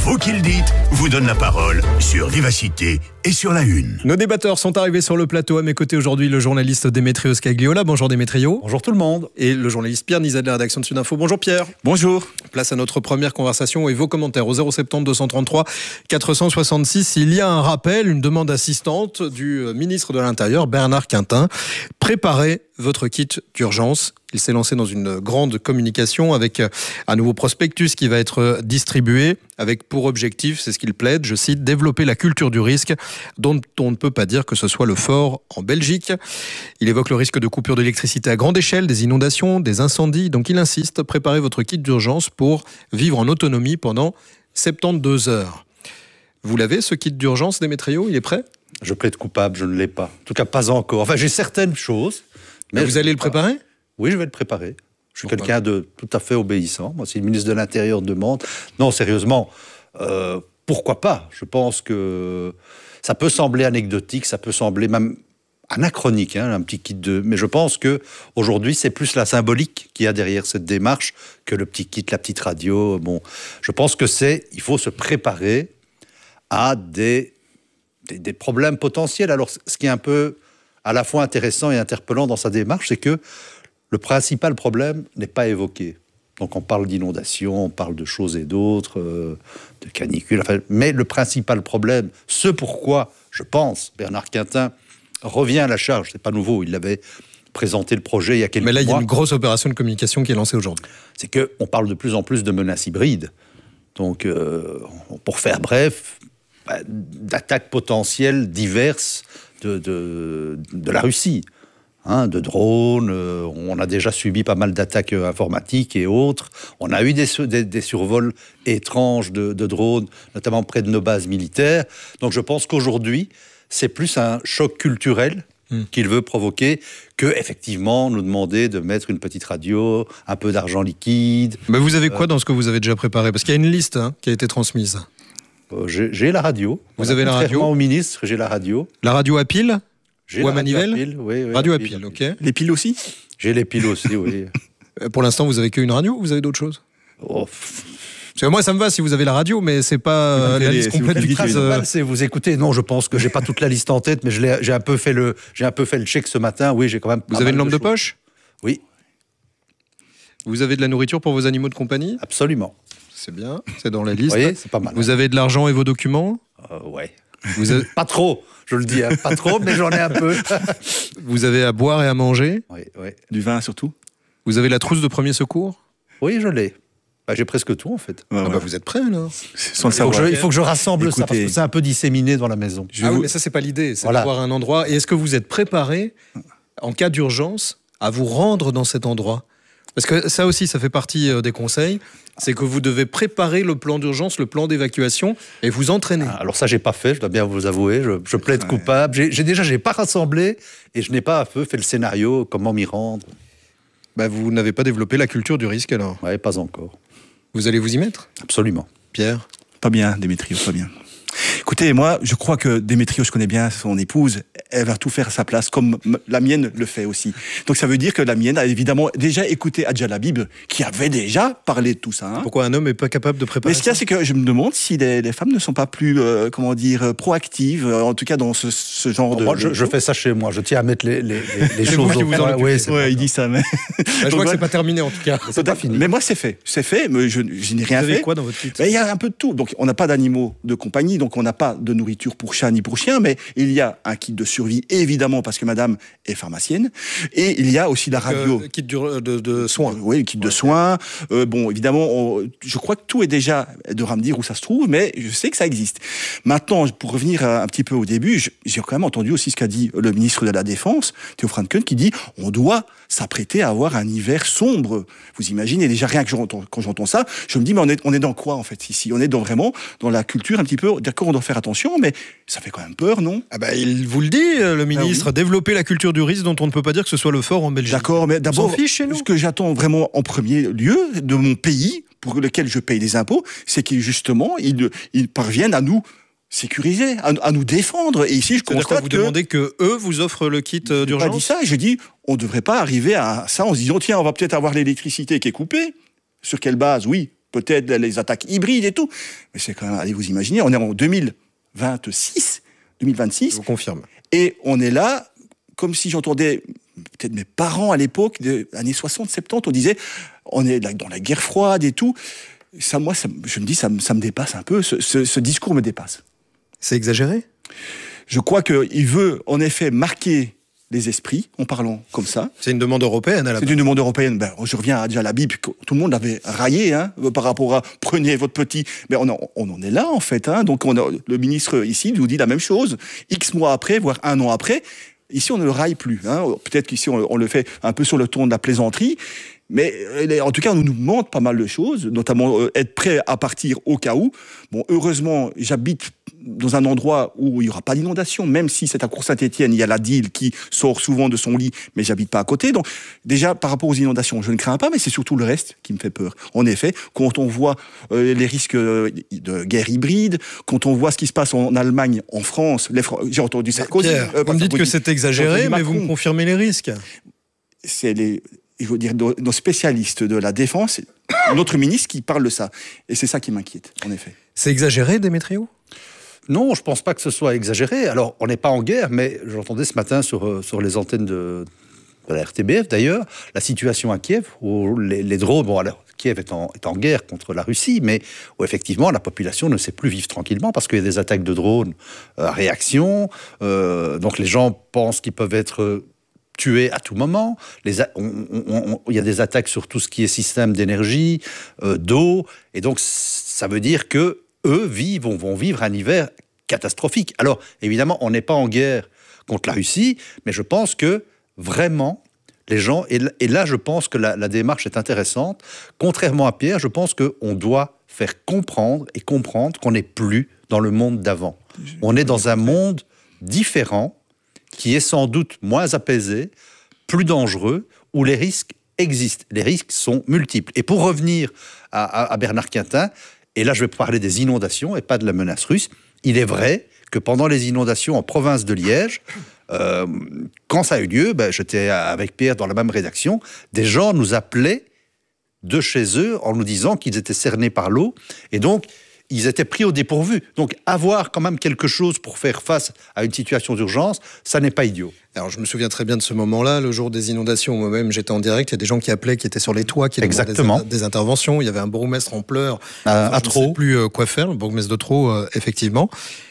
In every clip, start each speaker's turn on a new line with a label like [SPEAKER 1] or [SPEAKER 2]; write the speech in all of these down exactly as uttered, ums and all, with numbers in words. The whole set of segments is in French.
[SPEAKER 1] Vous qui le dites vous donne la parole sur Vivacité et sur La Une.
[SPEAKER 2] Nos débatteurs sont arrivés sur le plateau. À mes côtés aujourd'hui, le journaliste Démétrios Cagliola. Bonjour Démétrio.
[SPEAKER 3] Bonjour tout le monde.
[SPEAKER 2] Et le journaliste Pierre Nizet de la rédaction de Sud Info. Bonjour Pierre.
[SPEAKER 4] Bonjour.
[SPEAKER 2] Place à notre première conversation et vos commentaires au zéro sept zéro deux cent trente-trois quatre cent soixante-six. Il y a un rappel, une demande assistante du ministre de l'Intérieur, Bernard Quintin. Préparez votre kit d'urgence. Il s'est lancé dans une grande communication avec un nouveau prospectus qui va être distribué avec pour objectif, c'est ce qu'il plaide, je cite, développer la culture du risque dont on ne peut pas dire que ce soit le fort en Belgique. Il évoque le risque de coupure d'électricité à grande échelle, des inondations, des incendies. Donc il insiste, préparez votre kit d'urgence pour vivre en autonomie pendant soixante-douze heures. Vous l'avez ce kit d'urgence, Démétrio? Il est prêt?
[SPEAKER 3] Je plaide coupable, je ne l'ai pas. En tout cas, pas encore. Enfin, j'ai certaines choses.
[SPEAKER 2] Mais, mais vous allez le préparer?
[SPEAKER 3] Oui, je vais le préparer. Je suis
[SPEAKER 2] Bon,
[SPEAKER 3] quelqu'un de tout à fait obéissant. Moi, si le ministre de l'Intérieur demande... Non, sérieusement, euh, pourquoi pas? Je pense que ça peut sembler anecdotique, ça peut sembler même anachronique, hein, un petit kit de... Mais je pense qu'aujourd'hui, c'est plus la symbolique qu'il y a derrière cette démarche que le petit kit, la petite radio. Bon, je pense que c'est... Il faut se préparer à des, des, des problèmes potentiels. Alors, ce qui est un peu à la fois intéressant et interpellant dans sa démarche, c'est que le principal problème n'est pas évoqué. Donc on parle d'inondation, on parle de choses et d'autres, euh, de canicules, enfin, mais le principal problème, ce pourquoi, je pense, Bernard Quintin revient à la charge, c'est pas nouveau, il avait présenté le projet il y a quelques mois.
[SPEAKER 2] Mais là, il y a une grosse opération de communication qui est lancée aujourd'hui.
[SPEAKER 3] C'est qu'on parle de plus en plus de menaces hybrides. Donc, euh, pour faire bref, bah, d'attaques potentielles diverses de, de, de la Russie. Hein, de drones, euh, on a déjà subi pas mal d'attaques euh, informatiques et autres. On a eu des, des, des survols étranges de, de drones, notamment près de nos bases militaires. Donc je pense qu'aujourd'hui, c'est plus un choc culturel mmh. qu'il veut provoquer que, effectivement, nous demander de mettre une petite radio, un peu d'argent liquide.
[SPEAKER 2] Mais vous avez quoi euh, dans ce que vous avez déjà préparé? Parce qu'il y a une liste hein, qui a été transmise.
[SPEAKER 3] Euh, j'ai, j'ai la radio.
[SPEAKER 2] Vous
[SPEAKER 3] voilà,
[SPEAKER 2] avez la radio?
[SPEAKER 3] Contrairement au ministre, j'ai la radio.
[SPEAKER 2] La radio à pile?
[SPEAKER 3] J'ai
[SPEAKER 2] ou
[SPEAKER 3] la
[SPEAKER 2] à manivelle?
[SPEAKER 3] radio à pile, oui, oui,
[SPEAKER 2] radio à
[SPEAKER 3] pile,
[SPEAKER 2] pile, ok.
[SPEAKER 4] Les piles aussi?
[SPEAKER 3] J'ai les piles aussi, oui.
[SPEAKER 2] Pour l'instant, vous avez qu'une radio ou vous avez d'autres choses?
[SPEAKER 3] Oh,
[SPEAKER 2] Parce que moi, ça me va si vous avez la radio, mais c'est pas euh, la liste complète du
[SPEAKER 3] quiz. Euh... C'est vous écoutez. Non, je pense que j'ai pas toute la liste en tête, mais je l'ai, j'ai un peu fait le, j'ai un peu fait le check ce matin. Oui, j'ai quand même.
[SPEAKER 2] Vous avez une lampe de, de poche?
[SPEAKER 3] Oui.
[SPEAKER 2] Vous avez de la nourriture pour vos animaux de compagnie?
[SPEAKER 3] Absolument.
[SPEAKER 2] C'est bien, c'est dans la liste.
[SPEAKER 3] Vous voyez, c'est pas mal.
[SPEAKER 2] Vous avez de l'argent et vos documents?
[SPEAKER 3] euh, Ouais.
[SPEAKER 2] Vous avez...
[SPEAKER 3] Pas trop, je le dis, hein, pas trop, mais j'en ai un peu.
[SPEAKER 2] Vous avez à boire et à manger?
[SPEAKER 3] Oui, oui.
[SPEAKER 4] Du vin surtout?
[SPEAKER 2] Vous avez la trousse de premier secours?
[SPEAKER 3] Oui, je l'ai. Bah, j'ai presque tout en fait.
[SPEAKER 2] Ouais, ah
[SPEAKER 4] ouais.
[SPEAKER 2] Bah, vous êtes prêts alors?
[SPEAKER 4] Sans le savoir.
[SPEAKER 3] Il faut, que je, il faut que je rassemble
[SPEAKER 4] Écoutez,
[SPEAKER 3] ça parce que c'est un peu disséminé dans la maison.
[SPEAKER 2] Je ah vous... oui, mais ça c'est pas l'idée, c'est
[SPEAKER 3] voilà.
[SPEAKER 2] d'avoir un endroit. Et est-ce que vous êtes préparé en cas d'urgence à vous rendre dans cet endroit? Parce que ça aussi, ça fait partie des conseils, c'est que vous devez préparer le plan d'urgence, le plan d'évacuation, et vous entraîner.
[SPEAKER 3] Alors ça, j'ai pas fait, je dois bien vous avouer, je, je plaide coupable. J'ai, j'ai déjà, j'ai pas rassemblé, et je n'ai pas à peu fait le scénario, comment m'y rendre.
[SPEAKER 2] Bah, vous n'avez pas développé la culture du risque alors?
[SPEAKER 3] Ouais, pas encore.
[SPEAKER 2] Vous allez vous y mettre?
[SPEAKER 3] Absolument.
[SPEAKER 2] Pierre?
[SPEAKER 4] Pas bien, Démétrios, pas bien. Écoutez, moi, je crois que Démétrios, je connais bien son épouse, elle va tout faire à sa place, comme la mienne le fait aussi. Donc ça veut dire que la mienne a évidemment déjà écouté Adja Labib, qui avait déjà parlé de tout ça. Hein.
[SPEAKER 2] Pourquoi un homme n'est pas capable de préparer?
[SPEAKER 4] Mais ce qu'il y a, c'est que je me demande si les, les femmes ne sont pas plus, euh, comment dire, proactives, en tout cas dans ce, ce genre de...
[SPEAKER 3] Moi, je, je fais ça chez moi, je tiens à mettre les, les, les choses au point.
[SPEAKER 2] Oui,
[SPEAKER 4] ouais, il dit ça, mais...
[SPEAKER 2] Bah, je vois que c'est pas terminé en tout cas.
[SPEAKER 3] C'est pas fini.
[SPEAKER 4] Mais moi, c'est fait. C'est fait, mais je, je n'ai rien fait.
[SPEAKER 2] Vous avez quoi dans votre kit?
[SPEAKER 4] Il y a un peu de tout. Donc, on n'a pas d'animaux de compagnie, donc on n'a pas de nourriture pour chat ni pour chien, mais il y a un kit de survie, évidemment, parce que madame est pharmacienne, et il y a aussi la radio.
[SPEAKER 2] Euh, kit de, de, de soins.
[SPEAKER 4] Euh, oui, le kit ouais. de soins. Euh, bon, évidemment, on, je crois que tout est déjà de me dire où ça se trouve, mais je sais que ça existe. Maintenant, pour revenir un petit peu au début, j'ai quand même entendu aussi ce qu'a dit le ministre de la Défense, Theo Franken, qui dit on doit s'apprêter à avoir un hiver sombre. Vous imaginez, déjà rien que j'entends, quand j'entends ça, je me dis, mais on est, on est dans quoi en fait ici? On est dans, vraiment dans la culture un petit peu, d'accord, on doit faire attention, mais ça fait quand même peur, non?
[SPEAKER 2] Ah bah, il vous le dit, le ministre, ah oui. Développer la culture du risque dont on ne peut pas dire que ce soit le fort en Belgique.
[SPEAKER 4] D'accord, mais d'abord, ce que j'attends vraiment en premier lieu de mon pays, pour lequel je paye des impôts, c'est qu'ils justement, ils, ils parviennent à nous sécuriser, à, à nous défendre. Et ici, je
[SPEAKER 2] C'est-à-dire
[SPEAKER 4] constate
[SPEAKER 2] que vous
[SPEAKER 4] que...
[SPEAKER 2] demandez que eux vous offrent le kit d'urgence.
[SPEAKER 4] Je n'ai pas dit ça, je dis, on ne devrait pas arriver à ça en se disant, tiens, on va peut-être avoir l'électricité qui est coupée. Sur quelle base? Oui, peut-être les attaques hybrides et tout. Mais c'est quand même, allez vous imaginer, on est en deux mille vingt-six, deux mille vingt-six.
[SPEAKER 2] Je vous confirme.
[SPEAKER 4] Et on est là, comme si j'entendais peut-être mes parents à l'époque, des années soixante, soixante-dix, on disait, on est dans la guerre froide et tout. Ça, moi, ça, je me dis, ça, ça me dépasse un peu, ce, ce, ce discours me dépasse.
[SPEAKER 2] C'est exagéré ?
[SPEAKER 4] Je crois qu'il veut, en effet, marquer les esprits, en parlant comme ça.
[SPEAKER 2] C'est une demande européenne à la base.
[SPEAKER 4] C'est une demande européenne. Ben, je reviens à, déjà à la Bible, que tout le monde avait raillé hein, par rapport à « prenez votre petit ». Mais on, on en est là, en fait. Hein. Donc, on a, le ministre ici nous dit la même chose. X mois après, voire un an après, ici, on ne le raille plus. Hein. Peut-être qu'ici, on, on le fait un peu sur le ton de la plaisanterie. Mais en tout cas, on nous demande pas mal de choses, notamment euh, être prêt à partir au cas où. Bon, heureusement, j'habite dans un endroit où il n'y aura pas d'inondation, même si c'est à Cour-Saint-Étienne, il y a la D I L qui sort souvent de son lit, mais j'habite pas à côté. Donc, déjà, par rapport aux inondations, je ne crains pas, mais c'est surtout le reste qui me fait peur. En effet, quand on voit euh, les risques de guerre hybride, quand on voit ce qui se passe en Allemagne, en France, les Fr- j'ai entendu Sarkozy.
[SPEAKER 2] Pierre,
[SPEAKER 4] euh,
[SPEAKER 2] vous me dites que c'est exagéré, mais vous me confirmez les risques.
[SPEAKER 4] C'est les... je veux dire, nos spécialistes de la défense, notre ministre qui parle de ça. Et c'est ça qui m'inquiète, en effet.
[SPEAKER 2] C'est exagéré, Démétrio ?
[SPEAKER 3] Non, je ne pense pas que ce soit exagéré. Alors, on n'est pas en guerre, mais j'entendais ce matin sur, sur les antennes de, de la R T B F, d'ailleurs, la situation à Kiev, où les, les drones... Bon, alors, Kiev est en, est en guerre contre la Russie, mais où, effectivement, la population ne sait plus vivre tranquillement parce qu'il y a des attaques de drones euh, à réaction. Euh, donc, les gens pensent qu'ils peuvent être... tués à tout moment. Les a- on, on, on, il y a des attaques sur tout ce qui est système d'énergie, euh, d'eau, et donc ça veut dire que eux vivent, vont vivre un hiver catastrophique. Alors évidemment, on n'est pas en guerre contre la Russie, mais je pense que vraiment les gens, et, et là je pense que la, la démarche est intéressante. Contrairement à Pierre, je pense qu'on doit faire comprendre et comprendre qu'on n'est plus dans le monde d'avant. On est dans un monde différent, qui est sans doute moins apaisé, plus dangereux, où les risques existent. Les risques sont multiples. Et pour revenir à, à, à Bernard Quintin, et là je vais parler des inondations et pas de la menace russe, il est vrai que pendant les inondations en province de Liège, euh, quand ça a eu lieu, ben, j'étais avec Pierre dans la même rédaction, des gens nous appelaient de chez eux en nous disant qu'ils étaient cernés par l'eau, et donc ils étaient pris au dépourvu. Donc, avoir quand même quelque chose pour faire face à une situation d'urgence, ça n'est pas idiot.
[SPEAKER 2] Alors, je me souviens très bien de ce moment-là, le jour des inondations. Moi-même, j'étais en direct. Il y a des gens qui appelaient, qui étaient sur les toits, qui
[SPEAKER 3] Exactement.
[SPEAKER 2] demandaient des, des interventions. Il y avait un bourgmestre en pleurs.
[SPEAKER 3] Euh,
[SPEAKER 2] Enfin,
[SPEAKER 3] à
[SPEAKER 2] je ne
[SPEAKER 3] Trot.
[SPEAKER 2] sais plus quoi faire, le bourgmestre de Trot, euh, effectivement.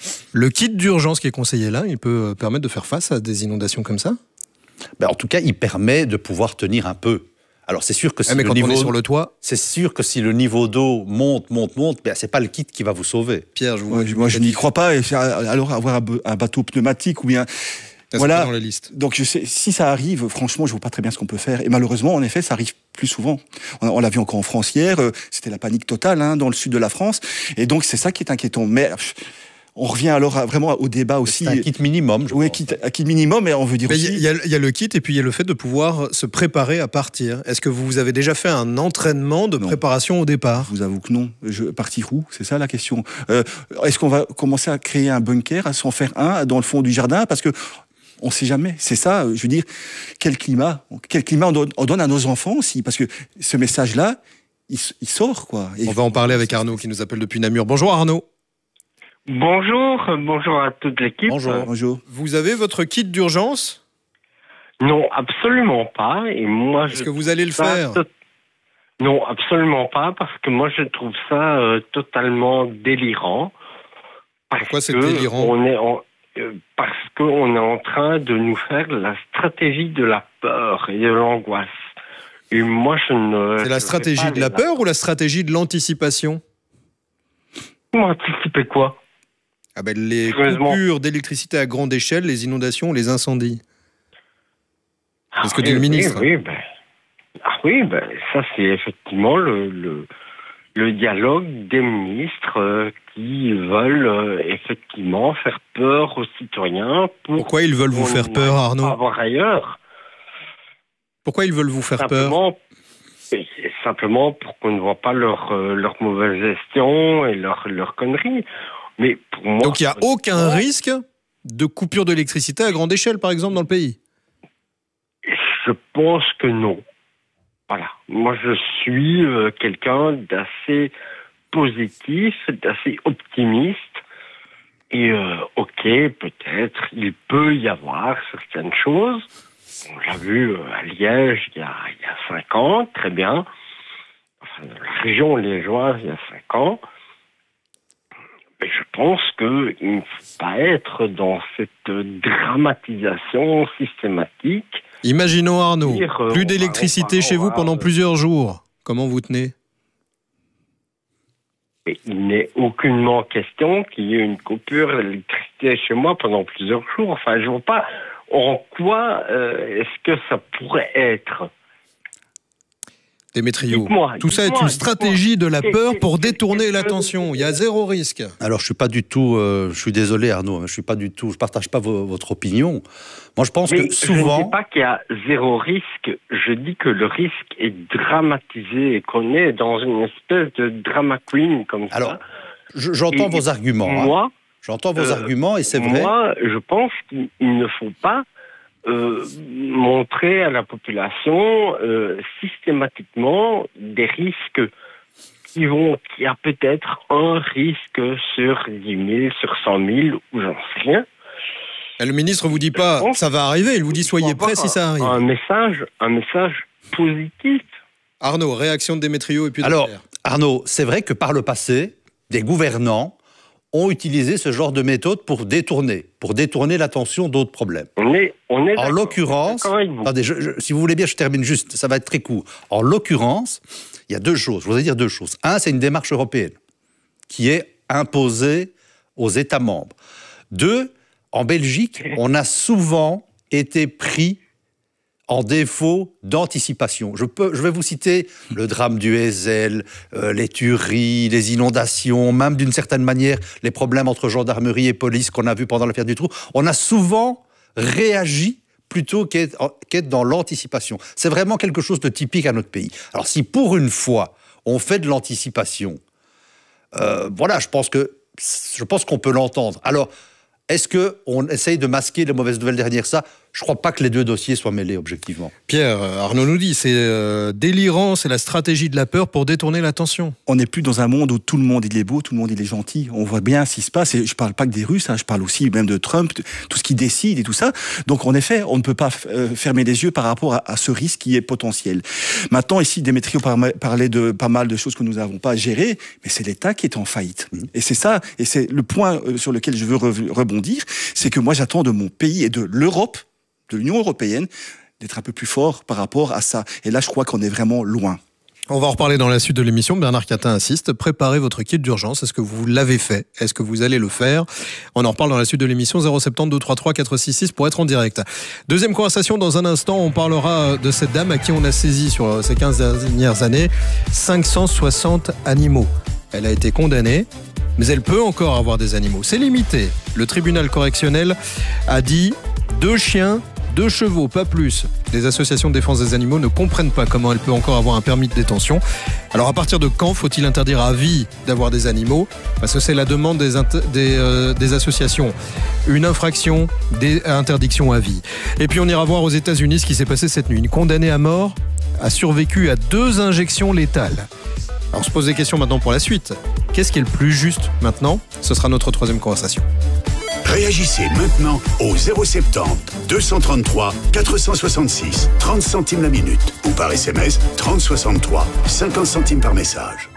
[SPEAKER 2] Le kit d'urgence qui est conseillé là, il peut permettre de faire face à des inondations comme ça ?
[SPEAKER 3] Ben, en tout cas, il permet de pouvoir tenir un peu. Alors, c'est sûr que si
[SPEAKER 2] ah, mais
[SPEAKER 3] le
[SPEAKER 2] quand
[SPEAKER 3] niveau...
[SPEAKER 2] on est sur le toit...
[SPEAKER 3] C'est sûr que si le niveau d'eau monte, monte, monte, ben, c'est pas le kit qui va vous sauver.
[SPEAKER 2] Pierre, je vous...
[SPEAKER 4] Ouais, moi, je n'y crois pas. Et alors, avoir un bateau pneumatique ou bien... Voilà.
[SPEAKER 2] Dans la liste.
[SPEAKER 4] Donc, je sais, si ça arrive, franchement, je vois pas très bien ce qu'on peut faire. Et malheureusement, en effet, ça arrive plus souvent. On, on l'a vu encore en France hier. Euh, c'était la panique totale hein, dans le sud de la France. Et donc, c'est ça qui est inquiétant. Mais on revient alors à, vraiment au débat aussi.
[SPEAKER 3] C'est un kit minimum, je
[SPEAKER 4] oui,
[SPEAKER 3] pense.
[SPEAKER 4] kit, un kit minimum, mais on veut dire
[SPEAKER 2] mais
[SPEAKER 4] aussi...
[SPEAKER 2] Il y, y, y a le kit et puis il y a le fait de pouvoir se préparer à partir. Est-ce que vous avez déjà fait un entraînement de
[SPEAKER 4] non.
[SPEAKER 2] préparation au départ ?
[SPEAKER 4] Je vous avoue que non. Je, partir où ? C'est ça la question. Euh, est-ce qu'on va commencer à créer un bunker, à s'en faire un dans le fond du jardin ? Parce que on ne sait jamais. C'est ça, je veux dire, quel climat, quel climat on donne, on donne à nos enfants aussi, parce que ce message-là, il, il sort, quoi. Et
[SPEAKER 2] on va en parler avec Arnaud qui nous appelle depuis Namur. Bonjour Arnaud.
[SPEAKER 5] Bonjour, bonjour à toute l'équipe.
[SPEAKER 3] Bonjour.
[SPEAKER 4] Bonjour.
[SPEAKER 2] Vous avez votre kit d'urgence ?
[SPEAKER 5] Non, absolument pas. Et moi,
[SPEAKER 2] Est-ce
[SPEAKER 5] je
[SPEAKER 2] que vous allez le faire ?
[SPEAKER 5] to- Non, absolument pas, parce que moi, je trouve ça euh, totalement délirant. Parce
[SPEAKER 2] Pourquoi c'est
[SPEAKER 5] que
[SPEAKER 2] délirant ?
[SPEAKER 5] on est en... euh, Parce qu'on est en train de nous faire la stratégie de la peur et de l'angoisse. Et moi, je ne...
[SPEAKER 2] C'est la
[SPEAKER 5] je
[SPEAKER 2] stratégie
[SPEAKER 5] vais pas
[SPEAKER 2] de la
[SPEAKER 5] aller
[SPEAKER 2] peur ou la stratégie de l'anticipation ?
[SPEAKER 5] là. Anticiper quoi ?
[SPEAKER 2] Ah ben, les
[SPEAKER 5] Sérieusement.
[SPEAKER 2] coupures d'électricité à grande échelle, les inondations, les incendies. C'est ce que
[SPEAKER 5] Ah,
[SPEAKER 2] dit le
[SPEAKER 5] oui,
[SPEAKER 2] ministre.
[SPEAKER 5] Oui, oui, ben, ah oui, ben, ça c'est effectivement le, le, le dialogue des ministres euh, qui veulent euh, effectivement faire peur aux citoyens. Pour
[SPEAKER 2] Pourquoi ils veulent vous
[SPEAKER 5] qu'on
[SPEAKER 2] faire peur,
[SPEAKER 5] n'aille
[SPEAKER 2] Arnaud ?
[SPEAKER 5] pas voir ailleurs.
[SPEAKER 2] Pourquoi ils veulent vous faire peur ?
[SPEAKER 5] Simplement, et c'est simplement pour qu'on ne voit pas leur, euh, leur mauvaise gestion et leur, leur conneries. Mais pour moi,
[SPEAKER 2] Donc il n'y a aucun risque de coupure d'électricité à grande échelle, par exemple, dans le pays ?
[SPEAKER 5] je pense que non. Voilà. Moi, je suis euh, quelqu'un d'assez positif, d'assez optimiste. Et euh, ok, peut-être, il peut y avoir certaines choses. On l'a vu euh, à Liège il y a, il y a cinq ans, très bien. Enfin, dans la région liégeoise, il y a cinq ans. Mais je pense qu'il ne faut pas être dans cette dramatisation systématique.
[SPEAKER 2] Imaginons Arnaud,
[SPEAKER 5] Dire, euh,
[SPEAKER 2] plus d'électricité chez vous pendant plusieurs jours. Comment vous tenez ?
[SPEAKER 5] Et il n'est aucunement question qu'il y ait une coupure d'électricité chez moi pendant plusieurs jours. Enfin, je ne vois pas en quoi euh, est-ce que ça pourrait être.
[SPEAKER 2] Démétrio,
[SPEAKER 5] Dites-moi,
[SPEAKER 2] tout ça est
[SPEAKER 5] dites-moi,
[SPEAKER 2] une stratégie de la peur pour
[SPEAKER 5] Qu'est-ce-
[SPEAKER 2] détourner
[SPEAKER 5] qu'est-ce que
[SPEAKER 2] l'attention.
[SPEAKER 5] vous-
[SPEAKER 2] Il y a zéro risque.
[SPEAKER 3] Alors, je suis pas du tout. Euh, je suis désolé, Arnaud. Je suis pas du tout. Je partage pas vo- votre opinion. Moi, je pense
[SPEAKER 5] Mais
[SPEAKER 3] que
[SPEAKER 5] je ne
[SPEAKER 3] souvent.
[SPEAKER 5] dis pas qu'il y a zéro risque. Je dis que le risque est dramatisé et qu'on est dans une espèce de drama queen comme
[SPEAKER 3] Alors,
[SPEAKER 5] ça.
[SPEAKER 3] je- j'entends
[SPEAKER 5] Et
[SPEAKER 3] vos arguments. hein.
[SPEAKER 5] Moi,
[SPEAKER 3] J'entends vos
[SPEAKER 5] euh,
[SPEAKER 3] arguments et c'est vrai.
[SPEAKER 5] Moi, je pense qu'il il ne faut pas euh, montrer à la population euh, systématiquement des risques qui vont, qu'il y a peut-être un risque sur dix mille, sur cent mille, ou j'en sais rien.
[SPEAKER 2] Et le ministre vous dit pas
[SPEAKER 5] pense-
[SPEAKER 2] ça va arriver, il vous dit soyez
[SPEAKER 5] Il faut
[SPEAKER 2] prêts
[SPEAKER 5] avoir
[SPEAKER 2] si ça arrive.
[SPEAKER 5] Un message, un message positif.
[SPEAKER 2] Arnaud, réaction de Démétrio et puis de
[SPEAKER 3] Alors,
[SPEAKER 2] Pierre.
[SPEAKER 3] Arnaud, c'est vrai que par le passé, des gouvernants ont utilisé ce genre de méthode pour détourner, pour détourner l'attention d'autres problèmes.
[SPEAKER 5] On est, on est
[SPEAKER 3] En
[SPEAKER 5] d'accord.
[SPEAKER 3] l'occurrence,
[SPEAKER 5] D'accord avec vous.
[SPEAKER 3] attendez, je- je- si vous voulez bien, je termine juste, ça va être très court. En l'occurrence, il y a deux choses, je voudrais dire deux choses. Un, c'est une démarche européenne qui est imposée aux États membres. Deux, en Belgique, on a souvent été pris en défaut d'anticipation. Je, peux, je vais vous citer le drame du Heysel, euh, les tueries, les inondations, même d'une certaine manière les problèmes entre gendarmerie et police qu'on a vu pendant l'affaire du Trou. On a souvent réagi plutôt qu'être, qu'être dans l'anticipation. C'est vraiment quelque chose de typique à notre pays. Alors si pour une fois on fait de l'anticipation, euh, voilà, je pense que je pense qu'on peut l'entendre. Alors, est-ce qu'on essaye de masquer les mauvaises nouvelles derrière ça ? Je ne crois pas que les deux dossiers soient mêlés, objectivement.
[SPEAKER 2] Pierre, Arnaud nous dit, c'est euh, délirant, c'est la stratégie de la peur pour détourner l'attention.
[SPEAKER 4] On n'est plus dans un monde où tout le monde il est beau, tout le monde il est gentil. On voit bien ce qui se passe. Et je parle pas que des Russes, hein, je parle aussi même de Trump, de tout ce qui décide et tout ça. Donc en effet, on ne peut pas euh, fermer les yeux par rapport à, à ce risque qui est potentiel. Maintenant, ici, Démétrio par- parlait de pas mal de choses que nous n'avons pas gérées, mais c'est l'État qui est en faillite. Mmh. Et c'est ça, et c'est le point euh, sur lequel je veux re- rebondir, c'est que moi j'attends de mon pays et de l'Europe, de l'Union européenne, d'être un peu plus fort par rapport à ça. Et là, je crois qu'on est vraiment loin.
[SPEAKER 2] On va en reparler dans la suite de l'émission. Bernard Catin insiste. Préparez votre kit d'urgence. Est-ce que vous l'avez fait ? Est-ce que vous allez le faire ? On en reparle dans la suite de l'émission. zéro sept zéro deux trois trois quatre six six pour être en direct. Deuxième conversation dans un instant. On parlera de cette dame à qui on a saisi sur ces quinze dernières années cinq cent soixante animaux. Elle a été condamnée, mais elle peut encore avoir des animaux. C'est limité. Le tribunal correctionnel a dit deux chiens, deux chevaux, pas plus. Les associations de défense des animaux ne comprennent pas comment elle peut encore avoir un permis de détention. Alors à partir de quand faut-il interdire à vie d'avoir des animaux ? Parce que c'est la demande des, inter- des, euh, des associations. Une infraction, des interdictions à vie. Et puis on ira voir aux États-Unis ce qui s'est passé cette nuit. Une condamnée à mort a survécu à deux injections létales. Alors on se pose des questions maintenant pour la suite. Qu'est-ce qui est le plus juste maintenant ? Ce sera notre troisième conversation.
[SPEAKER 1] Réagissez maintenant au zéro sept zéro deux cent trente-trois quatre cent soixante-six, trente centimes la minute ou par S M S trente soixante-trois, cinquante centimes par message.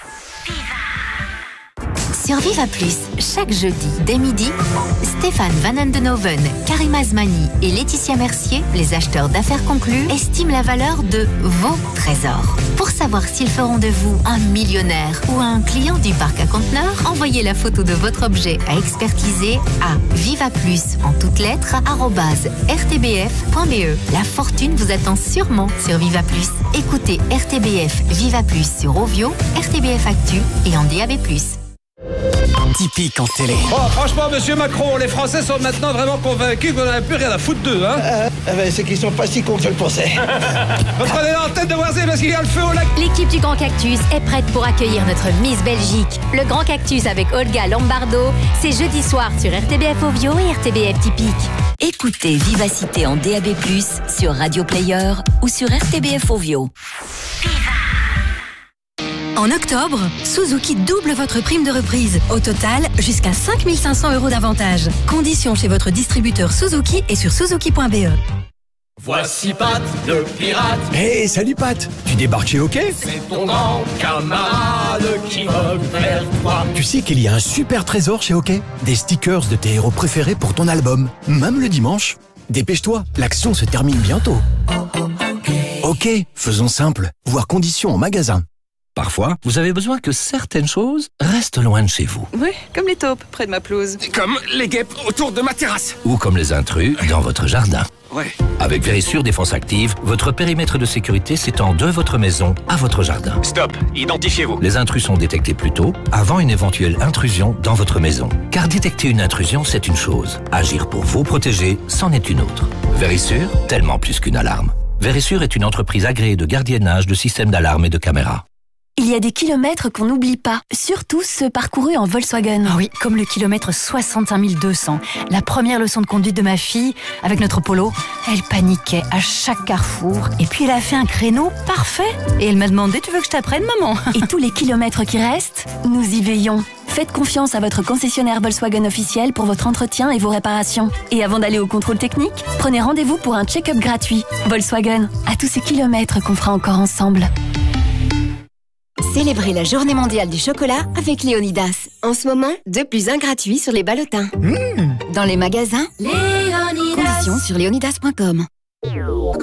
[SPEAKER 6] Sur Viva Plus, chaque jeudi, dès midi, Stéphane Van Andenoven, Karim Azmani et Laetitia Mercier, les acheteurs d'affaires conclus, estiment la valeur de vos trésors. Pour savoir s'ils feront de vous un millionnaire ou un client du parc à conteneurs, envoyez la photo de votre objet à expertiser à vivaplus en toutes lettres arobase r t b f point b e. La fortune vous attend sûrement sur Viva Plus. Écoutez R T B F Viva Plus sur Ovio, R T B F Actu et en D A B plus.
[SPEAKER 7] typique en télé.
[SPEAKER 8] Oh, franchement, monsieur Macron, les Français sont maintenant vraiment convaincus qu'on n'a plus rien à foutre d'eux, hein.
[SPEAKER 9] Euh, ben, c'est qu'ils sont pas si cons que je le pensais.
[SPEAKER 8] Reprenez l'antenne de Voisé parce qu'il y a le feu au lac.
[SPEAKER 10] L'équipe du Grand Cactus est prête pour accueillir notre Miss Belgique. Le Grand Cactus avec Olga Lombardo, c'est jeudi soir sur R T B F Ovio et R T B F Typique.
[SPEAKER 6] Écoutez Vivacité en D A B plus, sur Radio Player ou sur R T B F Ovio.
[SPEAKER 11] En octobre, Suzuki double votre prime de reprise. Au total, jusqu'à cinq mille cinq cents euros d'avantage. Conditions chez votre distributeur Suzuki et sur suzuki point b e.
[SPEAKER 12] Voici Pat, le pirate.
[SPEAKER 7] Hey, salut Pat. Tu débarques chez OK?
[SPEAKER 12] C'est ton grand camarade qui vogue vers toi.
[SPEAKER 7] Tu sais qu'il y a un super trésor chez OK? Des stickers de tes héros préférés pour ton album, même le dimanche. Dépêche-toi, l'action se termine bientôt. OK, faisons simple. Voir conditions en magasin. Parfois, vous avez besoin que certaines choses restent loin de chez vous.
[SPEAKER 13] Oui, comme les taupes près de ma pelouse.
[SPEAKER 12] Comme les guêpes autour de ma terrasse.
[SPEAKER 7] Ou comme les intrus dans votre jardin.
[SPEAKER 12] Ouais.
[SPEAKER 7] Avec Vérissure Défense Active, votre périmètre de sécurité s'étend de votre maison à votre jardin.
[SPEAKER 12] Stop, identifiez-vous.
[SPEAKER 7] Les intrus sont détectés plus tôt, avant une éventuelle intrusion dans votre maison. Car détecter une intrusion, c'est une chose. Agir pour vous protéger, c'en est une autre. Vérissure, tellement plus qu'une alarme. Vérissure est une entreprise agréée de gardiennage de systèmes d'alarme et de caméras.
[SPEAKER 11] Il y a des kilomètres qu'on n'oublie pas, surtout ceux parcourus en Volkswagen.
[SPEAKER 14] Ah oui, comme le kilomètre soixante-cinq mille deux cents. La première leçon de conduite de ma fille, avec notre Polo, elle paniquait à chaque carrefour. Et puis elle a fait un créneau parfait. Et elle m'a demandé, tu veux que je t'apprenne, maman?
[SPEAKER 11] Et tous les kilomètres qui restent, nous y veillons. Faites confiance à votre concessionnaire Volkswagen officiel pour votre entretien et vos réparations. Et avant d'aller au contrôle technique, prenez rendez-vous pour un check-up gratuit. Volkswagen, à tous ces kilomètres qu'on fera encore ensemble.
[SPEAKER 15] Célébrez la journée mondiale du chocolat avec Léonidas. En ce moment, deux plus un gratuit sur les ballotins. Mmh. Dans les magasins, Léonidas. Conditions sur léonidas point com.